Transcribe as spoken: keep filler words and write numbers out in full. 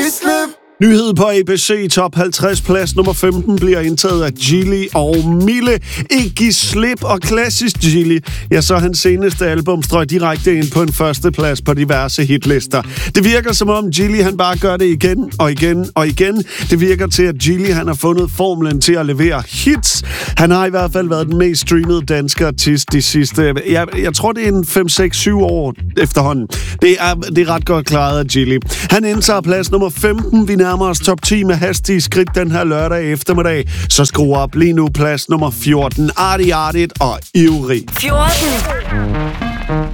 slip. Nyhed på A B C Top halvtreds, plads nummer femten, bliver indtaget af Gilly og Mille. Ikke give slip, og klassisk Gilly. Ja, så hans seneste album strøg direkte ind på en første plads på diverse hitlister. Det virker som om Gilly, han bare gør det igen og igen og igen. Det virker til, at Gilly, han har fundet formlen til at levere hits. Han har i hvert fald været den mest streamede danske artist de sidste... Jeg, jeg tror, det er en fem, seks, syv år efterhånden. Det er, det er ret godt klaret af Gilly. Han indtager plads nummer femten. Vi nærmer os top ti med hastige skridt den her lørdag eftermiddag. Så skru op lige nu, plads nummer fjorten. Artie Artie og Ivrig. fjorten